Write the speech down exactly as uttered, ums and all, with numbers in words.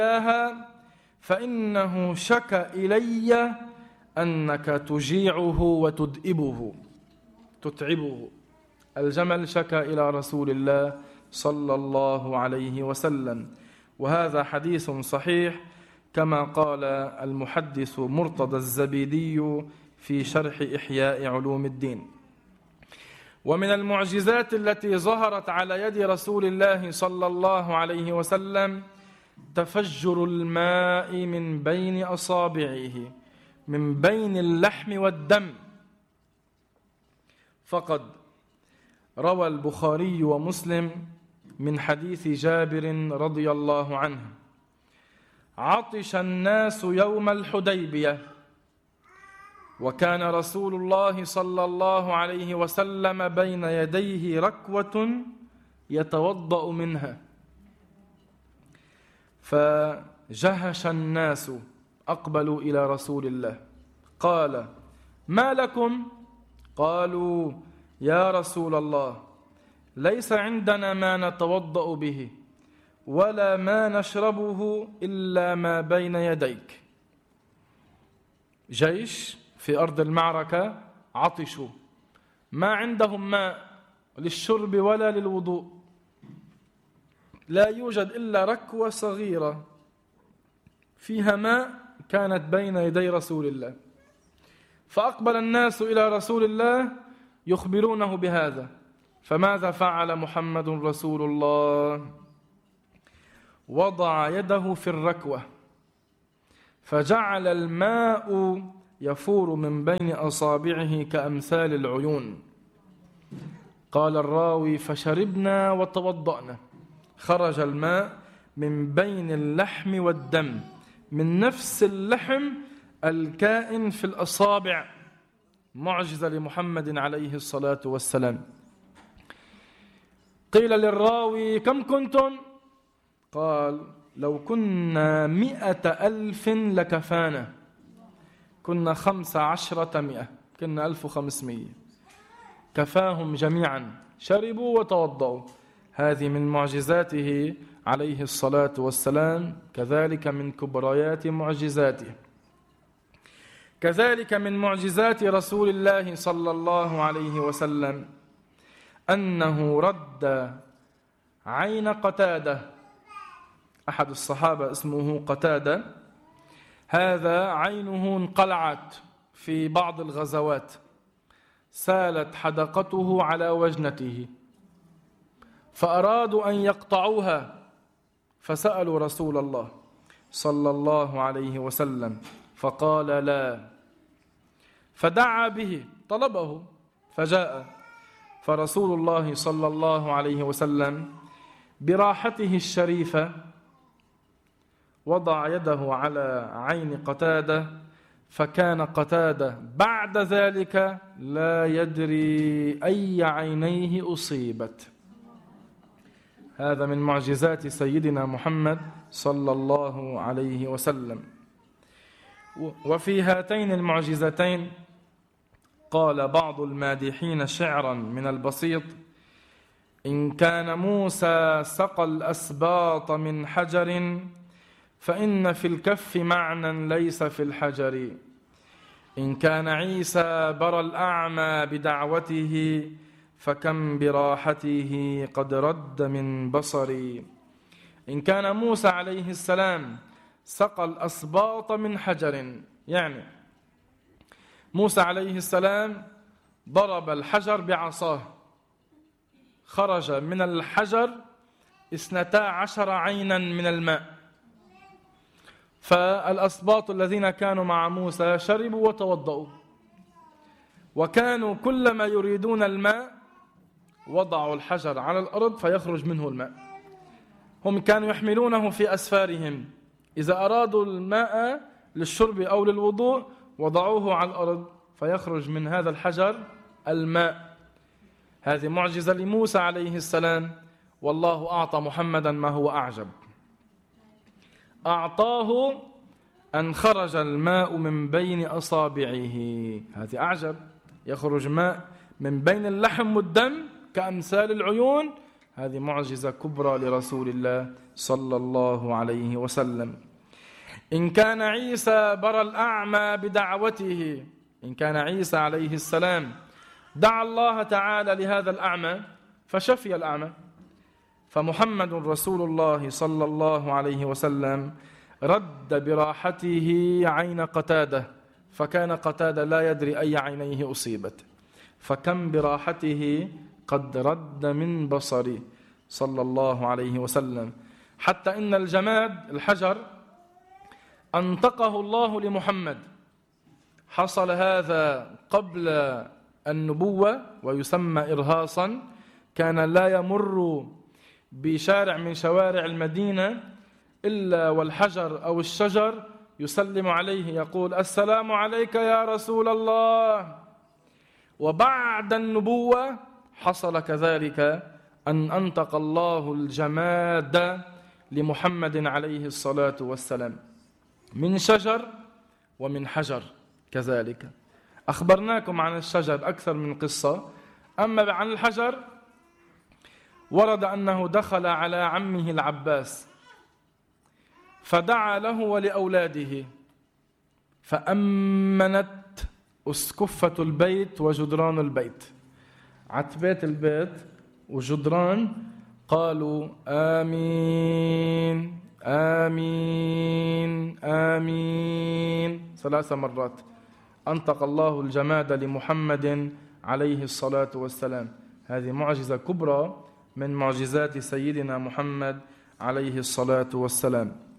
إياها فإنه شكا إلي أنك تجيعه وتدئبه تتعبه. الجمل شكا إلى رسول الله صلى الله عليه وسلم، وهذا حديث صحيح كما قال المحدث مرتضى الزبيدي في شرح إحياء علوم الدين. ومن المعجزات التي ظهرت على يد رسول الله صلى الله عليه وسلم تفجر الماء من بين أصابعه من بين اللحم والدم. فقد روى البخاري ومسلم من حديث جابر رضي الله عنه: عطش الناس يوم الحديبية، وكان رسول الله صلى الله عليه وسلم بين يديه ركوة يتوضأ منها، فجهش الناس أقبلوا إلى رسول الله. قال: ما لكم؟ قالوا: يا رسول الله، ليس عندنا ما نتوضأ به ولا ما نشربه إلا ما بين يديك. جيش في أرض المعركة عطشوا، ما عندهم ماء للشرب ولا للوضوء، لا يوجد إلا ركوة صغيرة فيها ماء كانت بين يدي رسول الله. فأقبل الناس إلى رسول الله يخبرونه بهذا، فماذا فعل محمد رسول الله؟ وضع يده في الركوة فجعل الماء يفور من بين أصابعه كأمثال العيون. قال الراوي: فشربنا وتوضأنا، خرج الماء من بين اللحم والدم، من نفس اللحم الكائن في الأصابع. معجزة لمحمد عليه الصلاة والسلام. قيل للراوي: كم كنتم؟ قال: لو كنا مئة ألف لكفانا. كنا خمس عشرة مئة، كنا ألف وخمسمائة، كفاهم جميعا، شربوا وتوضأوا. هذه من معجزاته عليه الصلاة والسلام، كذلك من كبريات معجزاته. كذلك من معجزات رسول الله صلى الله عليه وسلم أنه رد عين قتادة، أحد الصحابة اسمه قتادة، هذا عينه انقلعت في بعض الغزوات، سالت حدقته على وجنته، فأرادوا أن يقطعوها، فسألوا رسول الله صلى الله عليه وسلم فقال: لا. فدعا به، طلبه فجاء، فرسول الله صلى الله عليه وسلم براحته الشريفة وضع يده على عين قتادة، فكان قتادة بعد ذلك لا يدري أي عينيه أصيبت. هذا من معجزات سيدنا محمد صلى الله عليه وسلم. وفي هاتين المعجزتين قال بعض المادحين شعرا من البسيط: إن كان موسى سقى الأسباط من حجر، فإن في الكف معنى ليس في الحجر. إن كان عيسى برى الأعمى بدعوته، فكم براحته قد رد من بصري. إن كان موسى عليه السلام سقى الأسباط من حجر، يعني موسى عليه السلام ضرب الحجر بعصاه، خرج من الحجر اثنتا عشر عينا من الماء، فالأسباط الذين كانوا مع موسى شربوا وتوضأوا، وكانوا كلما يريدون الماء وضعوا الحجر على الأرض فيخرج منه الماء. هم كانوا يحملونه في أسفارهم، إذا أرادوا الماء للشرب أو للوضوء وضعوه على الأرض فيخرج من هذا الحجر الماء. هذه معجزة لموسى عليه السلام، والله أعطى محمدا ما هو أعجب، أعطاه أن خرج الماء من بين أصابعه. هذه أعجب، يخرج ماء من بين اللحم والدم كأمثال العيون، هذه معجزة كبرى لرسول الله صلى الله عليه وسلم. إن كان عيسى برى الأعمى بدعوته، إن كان عيسى عليه السلام دعا الله تعالى لهذا الأعمى فشفي الأعمى، فمحمد رسول الله صلى الله عليه وسلم رد براحته عين قتادة، فكان قتادة لا يدري أي عينيه أصيبت، فكم براحته قد رد من بصري صلى الله عليه وسلم، حتى إن الجماد الحجر أنطقه الله لمحمد. حصل هذا قبل النبوة ويسمى إرهاصا، كان لا يمر بشارع من شوارع المدينة إلا والحجر أو الشجر يسلم عليه يقول السلام عليك يا رسول الله. وبعد النبوة حصل كذلك أن أنطق الله الجماد لمحمد عليه الصلاة والسلام من شجر ومن حجر كذلك. أخبرناكم عن الشجر أكثر من قصة، أما عن الحجر ورد أنه دخل على عمه العباس فدعا له ولأولاده، فأمنت أسكفة البيت وجدران البيت، عتبات البيت وجدران، قالوا آمين آمين آمين ثلاث مرات. أنطق الله الجماد لمحمد عليه الصلاة والسلام. هذه معجزة كبرى من معجزات سيدنا محمد عليه الصلاة والسلام.